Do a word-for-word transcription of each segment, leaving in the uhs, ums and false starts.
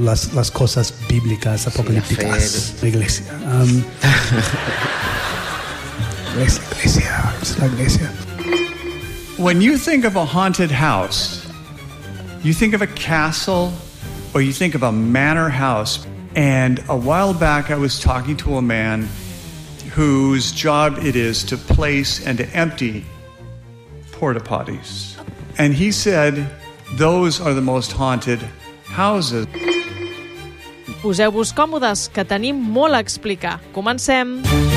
las, las cosas bíblicas, apocalípticas. La iglesia. Um, iglesia, iglesia, es la iglesia. When you think of a haunted house, you think of a castle or you think of a manor house. And a while back I was talking to a man whose job it is to place and to empty porta potties. And he said those are the most haunted houses. Poseu-vos còmodes, que tenim molt a explicar. Comencem.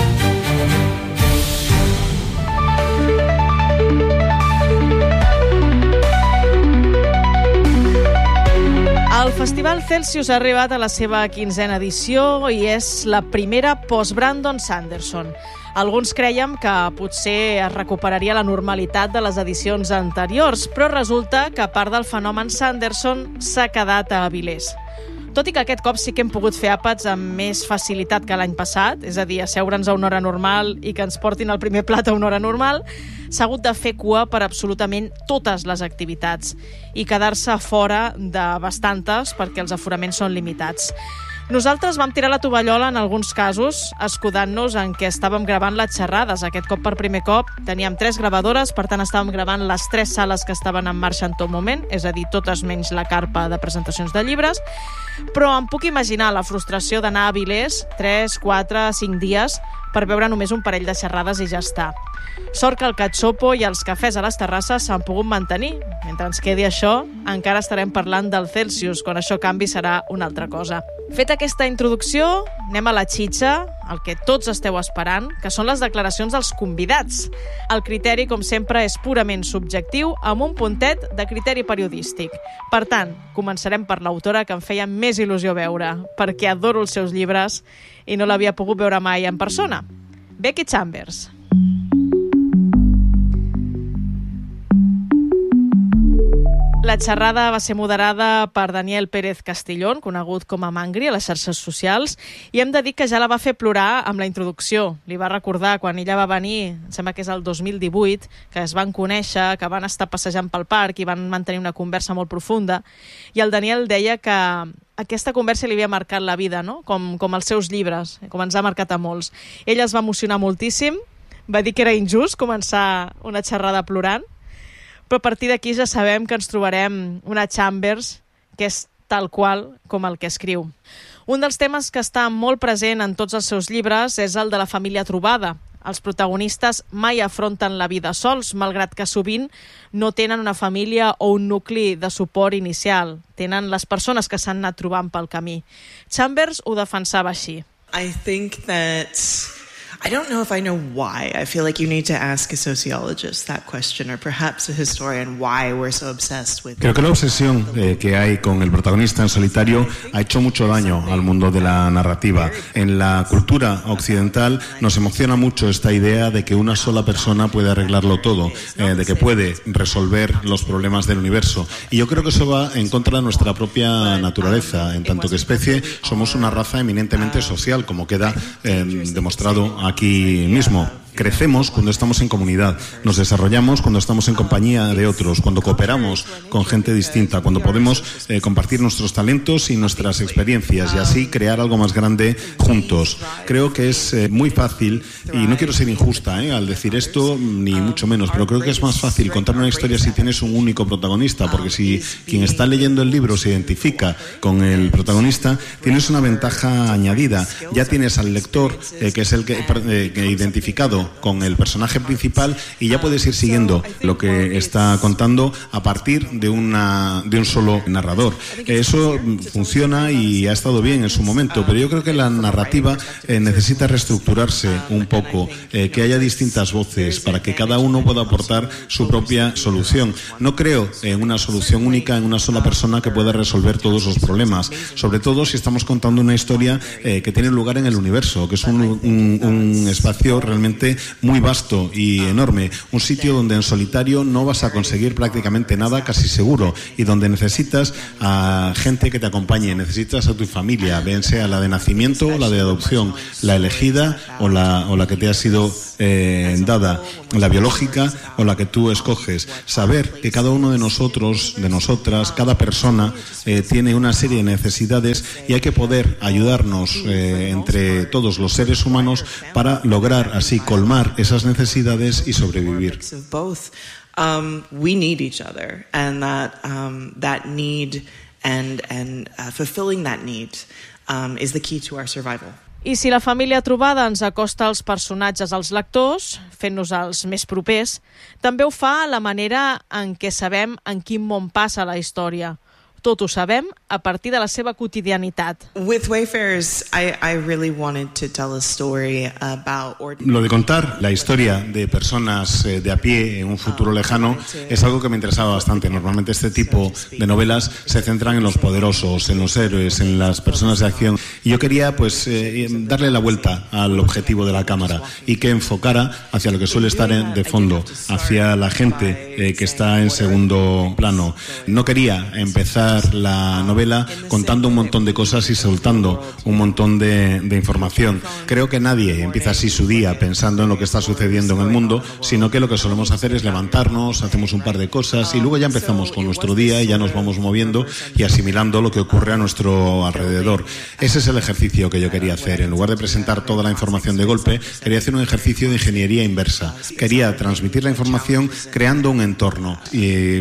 El Festival Celsius ha arribat a la seva quinzena edició i és la primera post-Brandon Sanderson. Alguns creiem que potser es recuperaria la normalitat de les edicions anteriors, però resulta que part del fenomen Sanderson s'ha quedat a Avilés. Tot i que aquest cop sí que hem pogut fer àpats amb més facilitat que l'any passat, és a dir, asseure'ns a una hora normal i que ens portin el primer plat a una hora normal, s'ha hagut de fer cua per absolutament totes les activitats i quedar-se fora de bastantes perquè els aforaments són limitats. Nosaltres vam tirar la tovallola en alguns casos, escudant-nos en què estàvem gravant les xerrades. Aquest cop per primer cop teníem tres gravadores, per tant estàvem gravant les tres sales que estaven en marxa en tot moment, és a dir, totes menys la carpa de presentacions de llibres, però em puc imaginar la frustració d'anar a Avilés tres, quatre, cinc dies per veure només un parell de xerrades i ja està. Sort que el catxopo i els cafès a les terrasses s'han pogut mantenir. Mentre ens quedi això, encara estarem parlant del Celsius. Quan això canvi serà una altra cosa. Feta aquesta introducció, anem a la xitxa, el que tots esteu esperant, que són les declaracions dels convidats. El criteri, com sempre, és purament subjectiu, amb un puntet de criteri periodístic. Per tant, començarem per l'autora que em feia més il·lusió veure, perquè adoro els seus llibres i no l'havia pogut veure mai en persona. Becky Chambers. La xerrada va ser moderada per Daniel Pérez Castillón, conegut com a Mangri a les xarxes socials, i hem de dir que ja la va fer plorar amb la introducció. Li va recordar quan ella va venir, em sembla que és el dos mil divuit, que es van conèixer, que van estar passejant pel parc i van mantenir una conversa molt profunda, i el Daniel deia que aquesta conversa li havia marcat la vida, no? com, com els seus llibres, com ens ha marcat a molts. Ella es va emocionar moltíssim, va dir que era injust començar una xerrada plorant, però a partir d'aquí ja sabem que ens trobarem una Chambers que és tal qual com el que escriu. Un dels temes que està molt present en tots els seus llibres és el de la família trobada. Els protagonistes mai afronten la vida sols, malgrat que sovint no tenen una família o un nucli de suport inicial. Tenen les persones que s'han anat trobant pel camí. Chambers ho defensava així. I think that I don't know if I know why. I feel like you need to ask a sociologist that question, or perhaps a historian, why we're so obsessed with. Creo que la obsesión eh, que hay con el protagonista en solitario ha hecho mucho daño al mundo de la narrativa. En la cultura occidental nos emociona mucho esta idea de que una sola persona puede arreglarlo todo, eh, de que puede resolver los problemas del universo. Y yo creo que eso va en contra de nuestra propia naturaleza. En tanto que especie, somos una raza eminentemente social, como queda eh, demostrado aquí mismo. Crecemos cuando estamos en comunidad, nos desarrollamos cuando estamos en compañía de otros, cuando cooperamos con gente distinta, cuando podemos eh, compartir nuestros talentos y nuestras experiencias y así crear algo más grande juntos. Creo que es eh, muy fácil, y no quiero ser injusta eh, al decir esto, ni mucho menos, pero creo que es más fácil contar una historia si tienes un único protagonista, porque si quien está leyendo el libro se identifica con el protagonista, tienes una ventaja añadida. Ya tienes al lector, eh, que es el que, eh, que identificado con el personaje principal, y ya puedes ir siguiendo lo que está contando a partir de una de un solo narrador. Eso funciona y ha estado bien en su momento, pero yo creo que la narrativa eh, necesita reestructurarse un poco, eh, que haya distintas voces para que cada uno pueda aportar su propia solución. No creo en una solución única, en una sola persona que pueda resolver todos los problemas, sobre todo si estamos contando una historia eh, que tiene lugar en el universo, que es un, un, un espacio realmente realmente muy vasto y enorme, un sitio donde en solitario no vas a conseguir prácticamente nada, casi seguro, y donde necesitas a gente que te acompañe, necesitas a tu familia, bien sea la de nacimiento o la de adopción, la elegida o la, o la que te ha sido eh, dada, la biológica o la que tú escoges. Saber que cada uno de nosotros, de nosotras, cada persona eh, tiene una serie de necesidades y hay que poder ayudarnos eh, entre todos los seres humanos para lograr así colmar esas necesidades y sobrevivir. Um, we need each other, and that um, that need and and uh, fulfilling that need um, is the key to our survival. I si la família trobada ens acosta els personatges als lectors, fent-nos els més propers, també ho fa a la manera en què sabem en quin món passa la història. Tot ho sabem a partir de la seva quotidianitat. With Wayfarers, I, I really wanted to tell a story about... Lo de contar la historia de personas eh, de a pie en un futuro lejano es algo que me interesaba bastante. Normalmente este tipo de novelas se centran en los poderosos, en los héroes, en las personas de acción. Y yo quería pues eh, darle la vuelta al objetivo de la cámara y que enfocara hacia lo que suele estar en, de fondo, hacia la gente eh, que está en segundo plano. No quería empezar la novela contando un montón de cosas y soltando un montón de, de información. Creo que nadie empieza así su día pensando en lo que está sucediendo en el mundo, sino que lo que solemos hacer es levantarnos, hacemos un par de cosas y luego ya empezamos con nuestro día y ya nos vamos moviendo y asimilando lo que ocurre a nuestro alrededor. Ese es el ejercicio que yo quería hacer. En lugar de presentar toda la información de golpe, quería hacer un ejercicio de ingeniería inversa. Quería transmitir la información creando un entorno y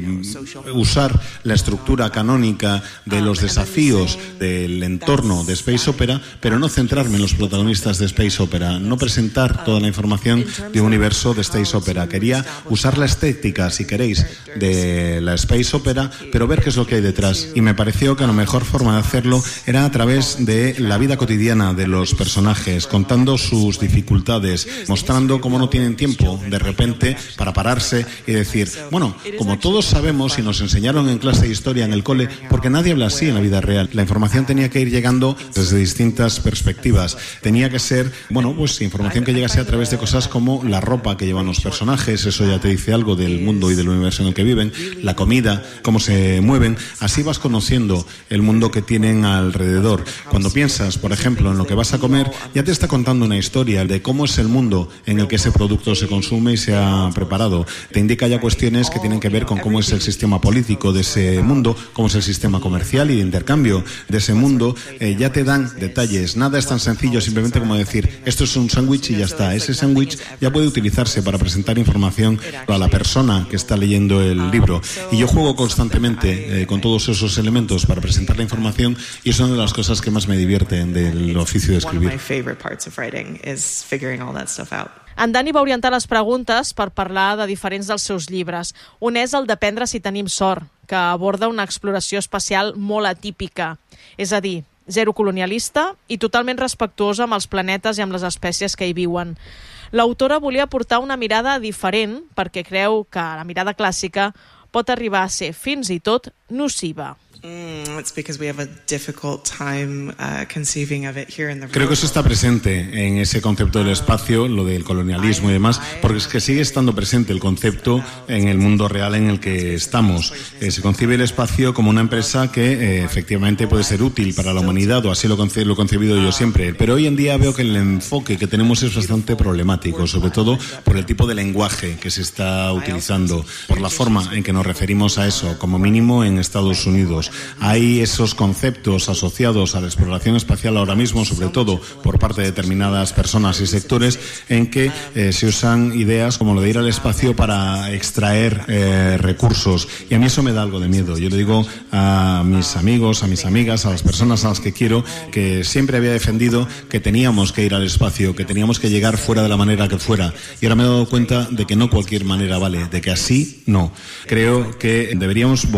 usar la estructura canónica de los desafíos del entorno de Space Opera, pero no centrarme en los protagonistas de Space Opera, no presentar toda la información de un universo de Space Opera. Quería usar la estética, si queréis, de la Space Opera, pero ver qué es lo que hay detrás. Y me pareció que la mejor forma de hacerlo era a través de la vida cotidiana de los personajes, contando sus dificultades, mostrando cómo no tienen tiempo de repente para pararse y decir, bueno, como todos sabemos y nos enseñaron en clase de historia en el cole, porque nadie habla así en la vida real. La información tenía que ir llegando desde distintas perspectivas. Tenía que ser, bueno, pues información que llegase a través de cosas como la ropa que llevan los personajes, eso ya te dice algo del mundo y del universo en el que viven, la comida, cómo se mueven. Así vas conociendo el mundo que tienen alrededor. Cuando piensas, por ejemplo, en lo que vas a comer, ya te está contando una historia de cómo es el mundo en el que ese producto se consume y se ha preparado. Te indica ya cuestiones que tienen que ver con cómo es el sistema político de ese mundo, cómo es el sistema comercial y de intercambio de ese mundo. Eh, ya te dan detalles. Nada es tan sencillo simplemente como decir esto es un sándwich y ya está. Ese sándwich ya puede utilizarse para presentar información a la persona que está leyendo el libro. Y yo juego constantemente eh, con todos esos elementos para presentar la información y es una de las cosas que más me divierten del oficio de escribir. En Dani va orientar les preguntes per parlar de diferents dels seus llibres. Un és el d'Aprendre si tenim sort, que aborda una exploració espacial molt atípica. És a dir, zero colonialista i totalment respectuosa amb els planetes i amb les espècies que hi viuen. L'autora volia aportar una mirada diferent perquè creu que la mirada clàssica pot arribar a ser fins i tot nociva. Mm, it's because we have a difficult time uh, conceiving of it here in the Creo que eso está presente en ese concepto del espacio, lo del colonialismo y demás, porque es que sigue estando presente el concepto en el mundo real en el que estamos. Eh, se concibe el espacio como una empresa que eh, efectivamente puede ser útil para la humanidad, o así lo, conce- lo he concebido yo siempre, pero hoy en día veo que el enfoque que tenemos es bastante problemático, sobre todo por el tipo de lenguaje que se está utilizando, por la forma en que nos referimos a eso, como mínimo en Estados Unidos. Hay esos conceptos asociados a la exploración espacial ahora mismo, sobre todo por parte de determinadas personas y sectores, en que eh, se usan ideas como lo de ir al espacio para extraer eh, recursos. Y a mí eso me da algo de miedo. Yo le digo a mis amigos, a mis amigas, a las personas a las que quiero, que siempre había defendido que teníamos que ir al espacio, que teníamos que llegar fuera de la manera que fuera. Y ahora me he dado cuenta de que no cualquier manera vale, de que así no. Creo que deberíamos volver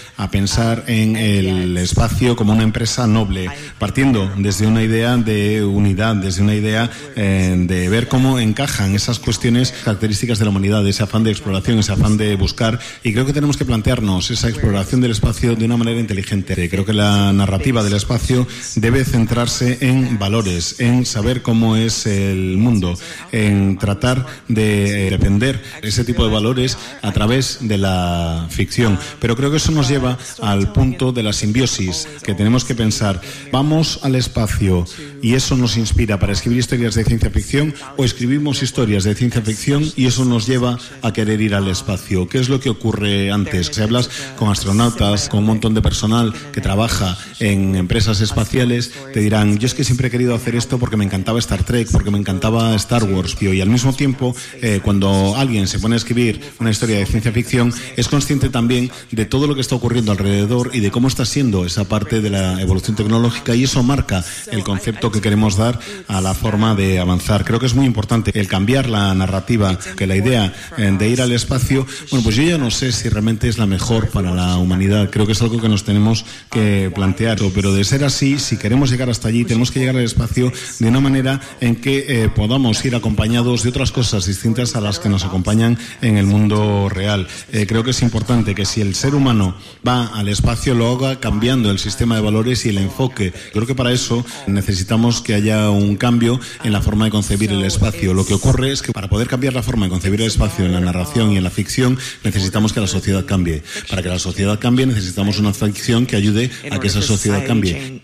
a pensar en el espacio como una empresa noble, partiendo desde una idea de unidad, desde una idea eh, de ver cómo encajan esas cuestiones características de la humanidad, ese afán de exploración, ese afán de buscar, y creo que tenemos que plantearnos esa exploración del espacio de una manera inteligente. Creo que la narrativa del espacio debe centrarse en valores, en saber cómo es el mundo, en tratar de defender ese tipo de valores a través de la ficción. Pero creo que eso nos lleva al punto de la simbiosis, que tenemos que pensar, ¿vamos al espacio y eso nos inspira para escribir historias de ciencia ficción, o escribimos historias de ciencia ficción y eso nos lleva a querer ir al espacio? ¿Qué es lo que ocurre antes? Si hablas con astronautas, con un montón de personal que trabaja en empresas espaciales, te dirán, yo es que siempre he querido hacer esto porque me encantaba Star Trek, porque me encantaba Star Wars, y al mismo tiempo, eh, cuando alguien se pone a escribir una historia de ciencia ficción, es consciente también de todo lo que está ocurriendo alrededor y de cómo está siendo esa parte de la evolución tecnológica, y eso marca el concepto que queremos dar a la forma de avanzar. Creo que es muy importante el cambiar la narrativa, que la idea eh, de ir al espacio, bueno, pues yo ya no sé si realmente es la mejor para la humanidad. Creo que es algo que nos tenemos que plantear, pero de ser así, si queremos llegar hasta allí, tenemos que llegar al espacio de una manera en que eh, podamos ir acompañados de otras cosas distintas a las que nos acompañan en el mundo real. Eh, creo que es importante que si el ser humano va al espacio, lo haga cambiando el sistema de valores y el enfoque. Creo que para eso necesitamos que haya un cambio en la forma de concebir el espacio. Lo que ocurre es que para poder cambiar la forma de concebir el espacio en la narración y en la ficción, necesitamos que la sociedad cambie. Para que la sociedad cambie, necesitamos una ficción que ayude a que esa sociedad cambie.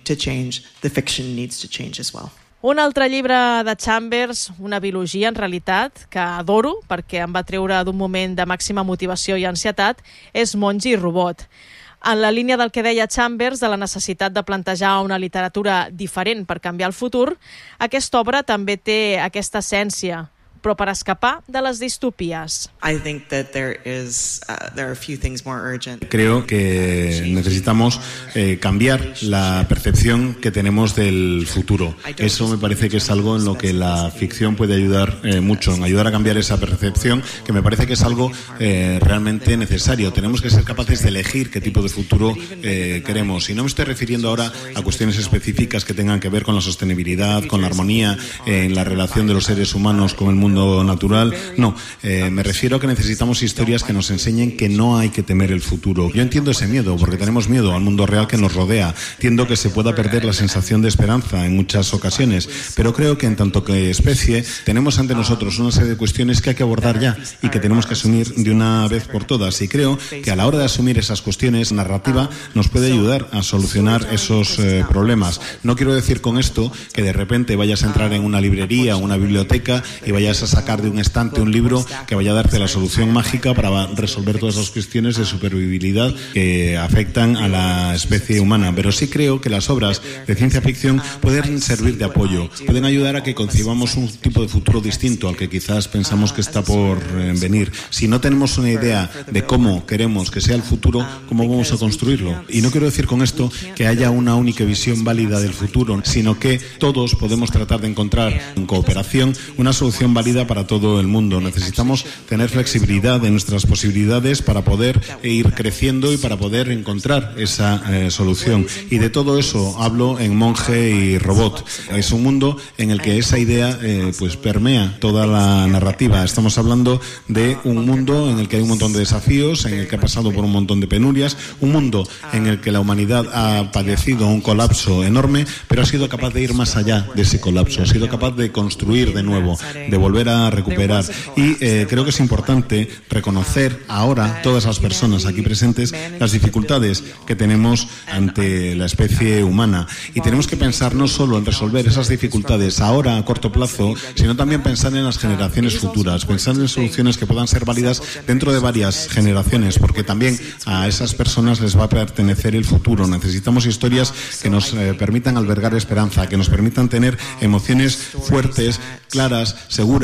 Un altre llibre de Chambers, una biologia en realitat, que adoro perquè em va treure d'un moment de màxima motivació i ansietat, és Monge i robot. En la línia del que deia Chambers, de la necessitat de plantejar una literatura diferent per canviar el futur, aquesta obra també té aquesta essència, però per escapar de les distopies. I think that there is uh, there are a few things more urgent. Creo que necesitamos eh, cambiar la percepción que tenemos del futuro. Eso me parece que es algo en lo que la ficción puede ayudar eh, mucho, en ayudar a cambiar esa percepción, que me parece que es algo eh, realmente necesario. Tenemos que ser capaces de elegir qué tipo de futuro eh, queremos. Y no me estoy refiriendo ahora a cuestiones específicas que tengan que ver con la sostenibilidad, con la armonía, eh, en la relación de los seres humanos con el mundo natural. No, eh, me refiero a que necesitamos historias que nos enseñen que no hay que temer el futuro. Yo entiendo ese miedo, porque tenemos miedo al mundo real que nos rodea. Entiendo que se pueda perder la sensación de esperanza en muchas ocasiones, pero creo que en tanto que especie tenemos ante nosotros una serie de cuestiones que hay que abordar ya y que tenemos que asumir de una vez por todas. Y creo que a la hora de asumir esas cuestiones, narrativa nos puede ayudar a solucionar esos eh, problemas. No quiero decir con esto que de repente vayas a entrar en una librería o una biblioteca y vayas a sacar de un estante un libro que vaya a darte la solución mágica para resolver todas esas cuestiones de supervivibilidad que afectan a la especie humana. Pero sí creo que las obras de ciencia ficción pueden servir de apoyo, pueden ayudar a que concibamos un tipo de futuro distinto al que quizás pensamos que está por eh, venir. Si no tenemos una idea de cómo queremos que sea el futuro, ¿cómo vamos a construirlo? Y no quiero decir con esto que haya una única visión válida del futuro, sino que todos podemos tratar de encontrar en cooperación una solución válida para todo el mundo. Necesitamos tener flexibilidad en nuestras posibilidades para poder ir creciendo y para poder encontrar esa eh, solución. Y de todo eso hablo en Monge y Robot. Es un mundo en el que esa idea eh, pues permea toda la narrativa. Estamos hablando de un mundo en el que hay un montón de desafíos, en el que ha pasado por un montón de penurias, un mundo en el que la humanidad ha padecido un colapso enorme, pero ha sido capaz de ir más allá de ese colapso, ha sido capaz de construir de nuevo, de volver a recuperar. Y eh, creo que es importante reconocer ahora, todas las personas aquí presentes, las dificultades que tenemos ante la especie humana. Y tenemos que pensar no solo en resolver esas dificultades ahora a corto plazo, sino también pensar en las generaciones futuras, pensar en soluciones que puedan ser válidas dentro de varias generaciones, porque también a esas personas les va a pertenecer el futuro. Necesitamos historias que nos eh, permitan albergar esperanza, que nos permitan tener emociones fuertes, claras, seguras,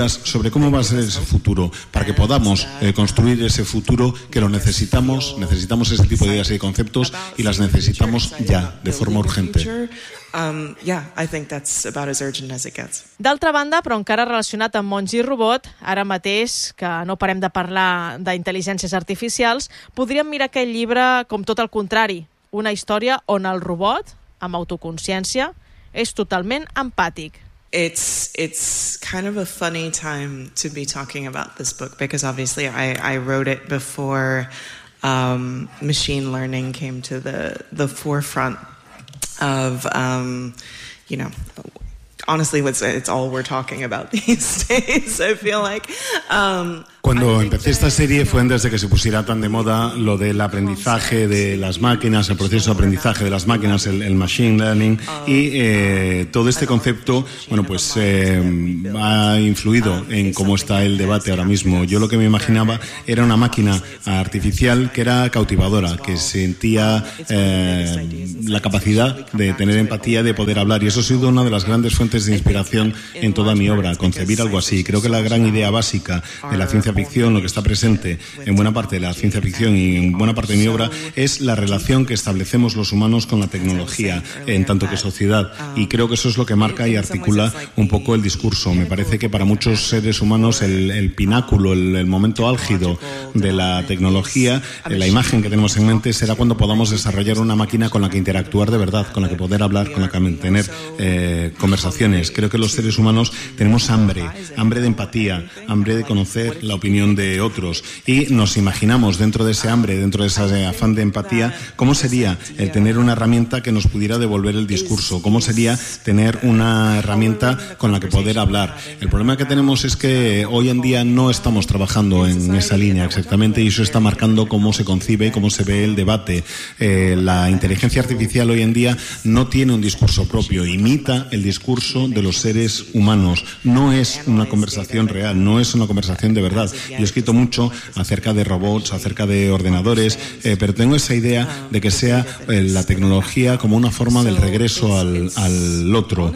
ideas sobre cómo va a ser ese futuro, para que podamos eh, construir ese futuro que lo necesitamos, necesitamos ese tipo de ideas y conceptos y las necesitamos ya, de forma urgente. Um, yeah, I think that's about as urgent as it gets. D'altra banda, però encara relacionat amb Monys i Robot, ara mateix, que no parem de parlar d'intel·ligències artificials, podríem mirar aquell llibre com tot el contrari, una història on el robot, amb autoconsciència, és totalment empàtic. It's it's kind of a funny time to be talking about this book because obviously I, I wrote it before um, machine learning came to the, the forefront of, um, you know, honestly, it's, it's all we're talking about these days, I feel like. Um, Cuando empecé esta serie fue antes de que se pusiera tan de moda lo del aprendizaje de las máquinas, el proceso de aprendizaje de las máquinas, el, el machine learning, y eh, todo este concepto, bueno, pues eh, ha influido en cómo está el debate ahora mismo. Yo lo que me imaginaba era una máquina artificial que era cautivadora, que sentía eh, la capacidad de tener empatía, de poder hablar, y eso ha sido una de las grandes fuentes de inspiración en toda mi obra, concebir algo así. Creo que la gran idea básica de la ciencia ficción, lo que está presente en buena parte de la ciencia ficción y en buena parte de mi obra, es la relación que establecemos los humanos con la tecnología en tanto que sociedad, y creo que eso es lo que marca y articula un poco el discurso. Me parece que para muchos seres humanos el, el pináculo, el, el momento álgido de la tecnología, la imagen que tenemos en mente será cuando podamos desarrollar una máquina con la que interactuar de verdad, con la que poder hablar, con la que mantener eh, conversaciones. Creo que los seres humanos tenemos hambre, hambre de empatía, hambre de conocer la opinión de otros, y nos imaginamos dentro de ese hambre, dentro de ese afán de empatía, cómo sería el tener una herramienta que nos pudiera devolver el discurso, cómo sería tener una herramienta con la que poder hablar. El problema que tenemos es que hoy en día no estamos trabajando en esa línea exactamente, y eso está marcando cómo se concibe y cómo se ve el debate. Eh, la inteligencia artificial hoy en día no tiene un discurso propio, imita el discurso de los seres humanos, no es una conversación real, no es una conversación de verdad. Yo he escrito mucho acerca de robots, acerca de ordenadores, eh, pero tengo esa idea de que sea eh, la tecnología como una forma del regreso al, al otro.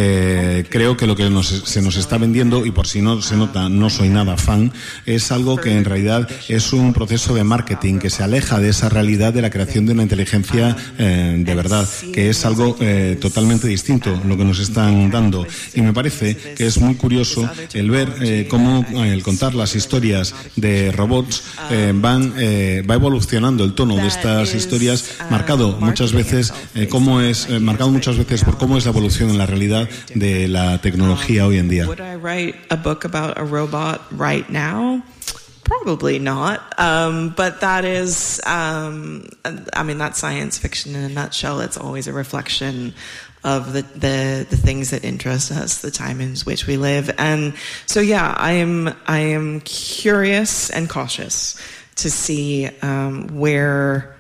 Eh, creo que lo que nos, se nos está vendiendo, y por si no se nota, no soy nada fan, es algo que en realidad es un proceso de marketing que se aleja de esa realidad de la creación de una inteligencia eh, de verdad, que es algo eh, totalmente distinto lo que nos están dando. Y me parece que es muy curioso el ver eh, cómo eh, el contar las historias de robots eh, van eh, va evolucionando el tono de estas historias, marcado muchas veces eh, cómo es eh, marcado muchas veces por cómo es la evolución en la realidad de la tecnología hoy en día. Would I write a book about a robot right now? Probably not, um, but that is, um, I mean, that's science fiction in a nutshell. It's always a reflection of the, the, the things that interest us, the time in which we live. And so, yeah, I am, I am curious and cautious to see um, where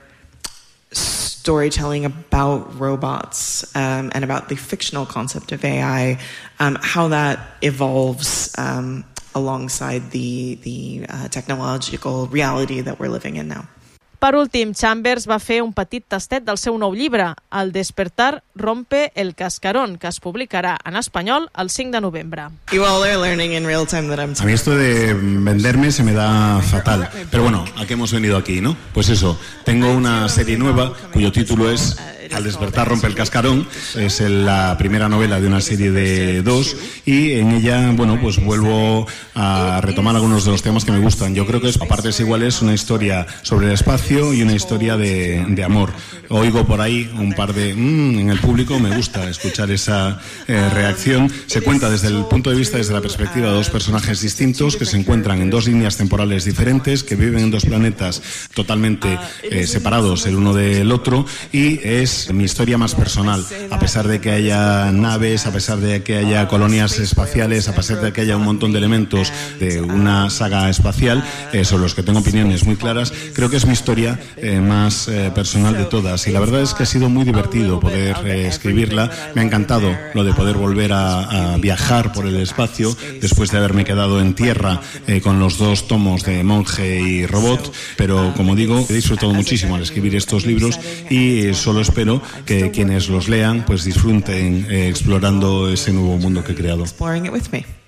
storytelling about robots um, and about the fictional concept of A I, um, how that evolves um, alongside the, the uh, technological reality that we're living in now. Per últim, Chambers va fer un petit tastet del seu nou llibre, El despertar rompe el cascarón, que es publicarà en espanyol el cinc de novembre. You all are learning in real time that I'm A mí esto de venderme se me da fatal. Pero bueno, ¿a qué hemos venido aquí, no? Pues eso, tengo una serie nueva cuyo título es Al despertar rompe el cascarón. Es la primera novela de una serie de dos, y en ella, bueno, pues vuelvo a retomar algunos de los temas que me gustan. Yo creo que es, a partes iguales, una historia sobre el espacio y una historia de, de amor. Oigo por ahí un par de mmm, en el público, me gusta escuchar esa eh, reacción. Se cuenta desde el punto de vista, desde la perspectiva de dos personajes distintos que se encuentran en dos líneas temporales diferentes, que viven en dos planetas totalmente eh, separados el uno del otro, y es mi historia más personal. A pesar de que haya naves, a pesar de que haya colonias espaciales, a pesar de que haya un montón de elementos de una saga espacial eh, sobre los que tengo opiniones muy claras, creo que es mi historia eh, más eh, personal de todas, y la verdad es que ha sido muy divertido poder eh, escribirla. Me ha encantado lo de poder volver a, a viajar por el espacio después de haberme quedado en tierra eh, con los dos tomos de Monje y Robot, pero como digo, he disfrutado muchísimo al escribir estos libros, y eh, solo espero que quienes los lean pues disfruten eh, explorando ese nuevo mundo que he creado. Exploring it with me.